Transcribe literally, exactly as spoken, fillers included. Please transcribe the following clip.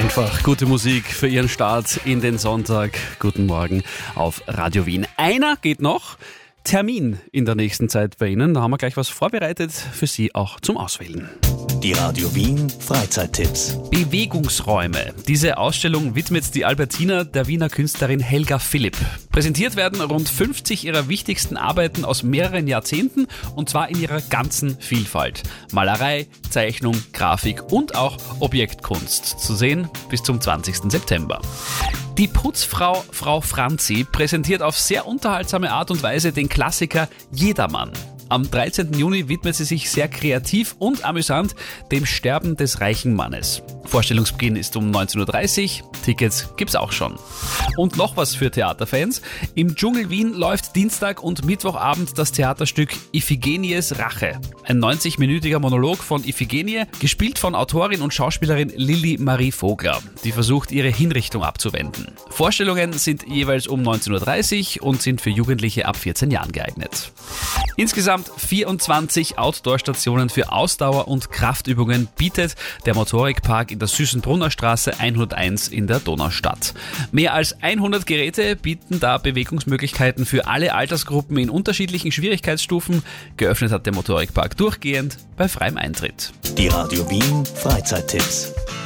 Einfach gute Musik für Ihren Start in den Sonntag. Guten Morgen auf Radio Wien. Einer geht noch. Termin in der nächsten Zeit bei Ihnen. Da haben wir gleich was vorbereitet für Sie auch zum Auswählen. Die Radio Wien Freizeittipps. Bewegungsräume. Diese Ausstellung widmet die Albertina der Wiener Künstlerin Helga Philipp. Präsentiert werden rund fünfzig ihrer wichtigsten Arbeiten aus mehreren Jahrzehnten und zwar in ihrer ganzen Vielfalt. Malerei, Zeichnung, Grafik und auch Objektkunst. Zu sehen bis zum zwanzigsten September. Die Putzfrau Frau Franzi präsentiert auf sehr unterhaltsame Art und Weise den Klassiker Jedermann. Am dreizehnten Juni widmet sie sich sehr kreativ und amüsant dem Sterben des reichen Mannes. Vorstellungsbeginn ist um neunzehn Uhr dreißig, Tickets gibt's auch schon. Und noch was für Theaterfans. Im Dschungel Wien läuft Dienstag und Mittwochabend das Theaterstück Iphigenies Rache. Ein neunzig-minütiger Monolog von Iphigenie, gespielt von Autorin und Schauspielerin Lilli Marie Vogler, die versucht, ihre Hinrichtung abzuwenden. Vorstellungen sind jeweils um neunzehn Uhr dreißig und sind für Jugendliche ab vierzehn Jahren geeignet. Insgesamt vierundzwanzig Outdoor-Stationen für Ausdauer- und Kraftübungen bietet der Motorikpark in der Süßenbrunner Straße hunderteins in der Donaustadt. Mehr als hundert Geräte bieten da Bewegungsmöglichkeiten für alle Altersgruppen in unterschiedlichen Schwierigkeitsstufen. Geöffnet hat der Motorikpark durchgehend bei freiem Eintritt. Die Radio Wien Freizeittipps.